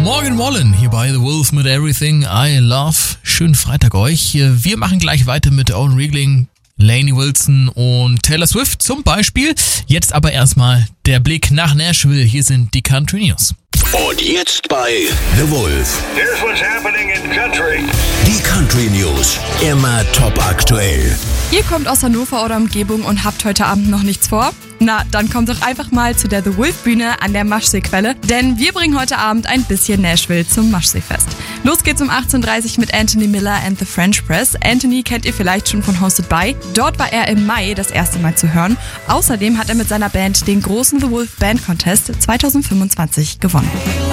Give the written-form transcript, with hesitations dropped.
Morgan Wallen hier bei The Wolf mit Everything I Love. Schönen Freitag euch. Wir machen gleich weiter mit Owen Riegling, Lainey Wilson und Taylor Swift zum Beispiel. Jetzt aber erstmal der Blick nach Nashville. Hier sind die Country News. Und jetzt bei The Wolf. Here's what's happening in country. Die Country News. Immer top aktuell. Ihr kommt aus Hannover oder Umgebung und habt heute Abend noch nichts vor? Na, dann kommt doch einfach mal zu der The Wolf Bühne an der Maschseequelle, denn wir bringen heute Abend ein bisschen Nashville zum Maschseefest. Los geht's um 18:30 Uhr mit Anthony Miller and the French Press. Anthony kennt ihr vielleicht schon von Hosted By. Dort war er im Mai das erste Mal zu hören. Außerdem hat er mit seiner Band den großen The Wolf Band Contest 2025 gewonnen.